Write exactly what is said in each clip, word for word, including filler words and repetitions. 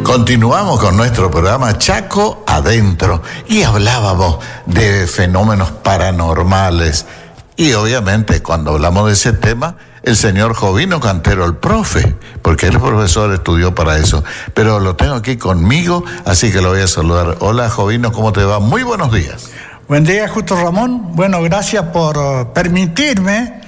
Continuamos con nuestro programa Chaco Adentro y hablábamos de fenómenos paranormales. Y obviamente cuando hablamos de ese tema, el señor Jovino Cantero, el profe, porque el profesor estudió para eso, pero lo tengo aquí conmigo, así que lo voy a saludar. Hola Jovino, ¿cómo te va? Muy buenos días. Buen día, Justo Ramón. Bueno, gracias por permitirme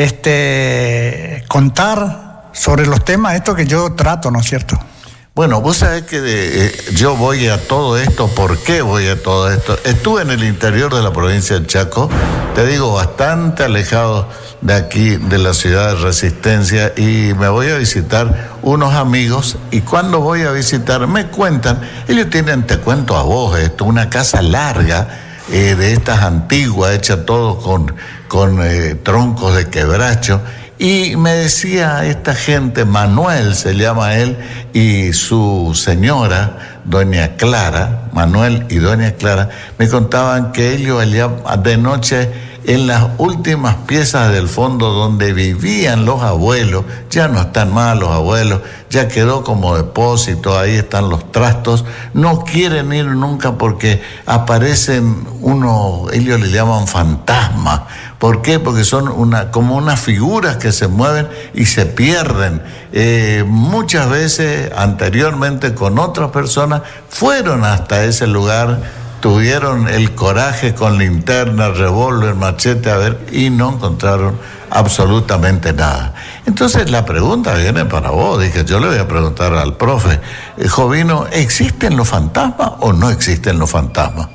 este, contar sobre los temas estos que yo trato, ¿no es cierto? Bueno, vos sabés que eh, yo voy a todo esto. ¿Por qué voy a todo esto? Estuve en el interior de la provincia de Chaco, te digo, bastante alejado de aquí, de la ciudad de Resistencia, y me voy a visitar unos amigos, y cuando voy a visitar me cuentan, ellos tienen, te cuento a vos esto, una casa larga, eh, de estas antiguas, hecha todo con, con eh, troncos de quebracho. Y me decía esta gente, Manuel se llama él, y su señora, doña Clara, Manuel y doña Clara, me contaban que ellos allá de noche, en las últimas piezas del fondo donde vivían los abuelos, ya no están más los abuelos, ya quedó como depósito, ahí están los trastos, no quieren ir nunca porque aparecen unos, ellos le llaman fantasmas. ¿Por qué? Porque son una, como unas figuras que se mueven y se pierden. Eh, muchas veces anteriormente con otras personas fueron hasta ese lugar, tuvieron el coraje con linterna, revólver, machete, a ver, y no encontraron absolutamente nada. Entonces la pregunta viene para vos, dije, yo le voy a preguntar al profe, eh, Jovino, ¿existen los fantasmas o no existen los fantasmas?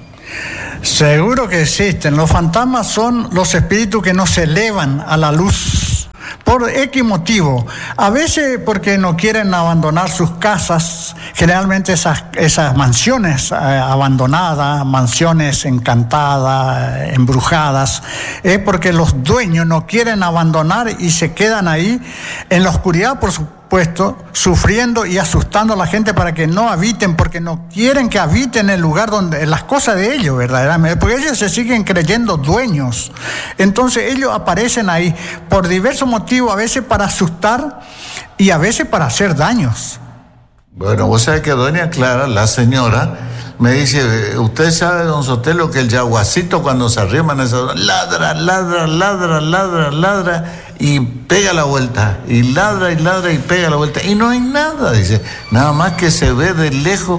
Seguro que existen. Los fantasmas son los espíritus que no se elevan a la luz. Por X motivo. A veces porque no quieren abandonar sus casas. Generalmente esas, esas mansiones eh, abandonadas, mansiones encantadas, embrujadas, es porque los dueños no quieren abandonar y se quedan ahí en la oscuridad, por supuesto, puesto, sufriendo y asustando a la gente para que no habiten, porque no quieren que habiten el lugar donde las cosas de ellos, verdaderamente, porque ellos se siguen creyendo dueños. Entonces ellos aparecen ahí por diversos motivos, a veces para asustar y a veces para hacer daños. Bueno, vos sabés que doña Clara, la señora, me dice, usted sabe, don Sotelo, que el yaguacito cuando se arrima en esa ladra, ladra, ladra, ladra, ladra y pega la vuelta, y ladra y ladra y pega la vuelta, y no hay nada, dice, nada más que se ve de lejos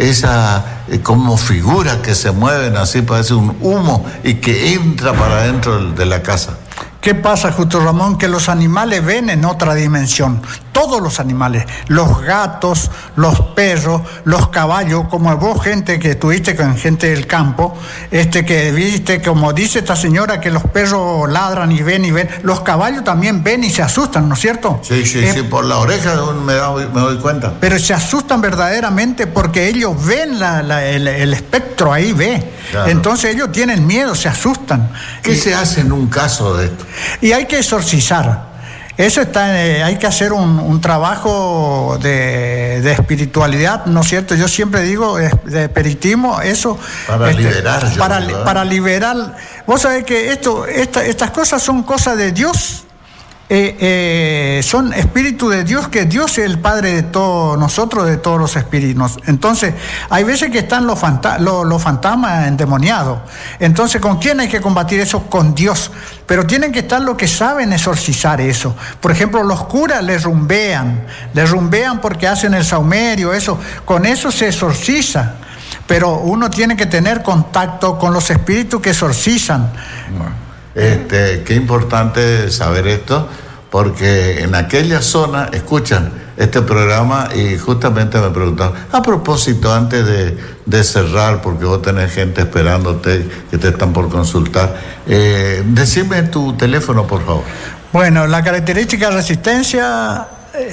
esa eh, como figuras que se mueven así, parece un humo, y que entra para adentro de la casa. ¿Qué pasa, Justo Ramón? Que los animales ven en otra dimensión. Todos los animales, los gatos, los perros, los caballos, como vos, gente que estuviste con gente del campo, este que viste, como dice esta señora, que los perros ladran y ven y ven, los caballos también ven y se asustan, ¿no es cierto? Sí, sí, eh, sí, por la oreja me doy, me doy cuenta. Pero se asustan verdaderamente porque ellos ven la, la, el, el espectro ahí, ve. Claro. Entonces ellos tienen miedo, se asustan. ¿Qué y, se hace en un caso de esto? Y hay que exorcizar. Eso está, eh, hay que hacer un, un trabajo de, de espiritualidad, ¿no es cierto? Yo siempre digo eh, de espiritismo, eso. Para este, liberar. Yo para, digo, ¿eh? para liberar. Vos sabés que esto, esta, estas cosas son cosas de Dios. Eh, eh, son espíritu de Dios, que Dios es el Padre de todos nosotros, de todos los espíritus. Entonces, hay veces que están los, fanta- los, los fantasmas endemoniados. Entonces, ¿con quién hay que combatir eso? Con Dios. Pero tienen que estar los que saben exorcizar eso. Por ejemplo, los curas les rumbean, les rumbean porque hacen el saumerio, eso. Con eso se exorciza. Pero uno tiene que tener contacto con los espíritus que exorcizan. Bueno. Este, qué importante saber esto, porque en aquella zona escuchan este programa y justamente me preguntaron, a propósito, antes de, de cerrar, porque vos tenés gente esperándote que te están por consultar, eh, decime tu teléfono, por favor. Bueno, la característica de Resistencia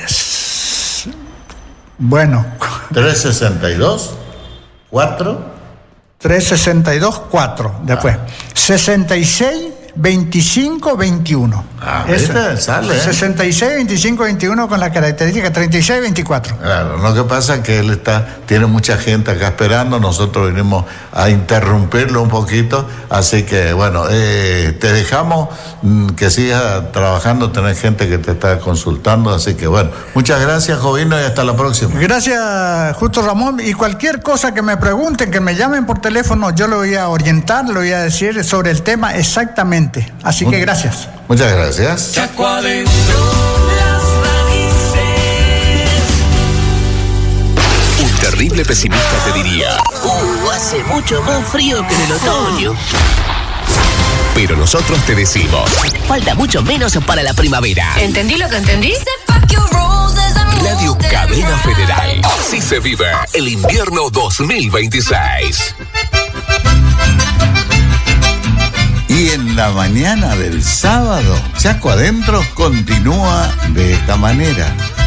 es, bueno, tres sesenta y dos, cuatro tres sesenta y dos, cuatro, después, ah. sesenta y seis veinticinco veintiuno. Ah, esta sale, ¿eh? sesenta y seis veinticinco veintiuno con la característica treinta y seis veinticuatro. Claro, lo que pasa es que él está, tiene mucha gente acá esperando, nosotros venimos a interrumpirlo un poquito, así que bueno, eh, te dejamos mm, que sigas trabajando, tener gente que te está consultando, así que bueno, muchas gracias, Jovino, y hasta la próxima. Gracias, Justo Ramón, y cualquier cosa que me pregunten, que me llamen por teléfono, yo lo voy a orientar, lo voy a decir sobre el tema exactamente, así que gracias. Muchas gracias. Chaco adentro, las raíces. Un terrible pesimista te diría: Uh, hace mucho más frío que en el otoño. pero nosotros te decimos: Falta mucho menos para la primavera. ¿Entendí lo que entendí? Radio Cadena Federal. Así se vive el invierno dos mil veintiséis. Y en la mañana del sábado, Chaco Adentro continúa de esta manera.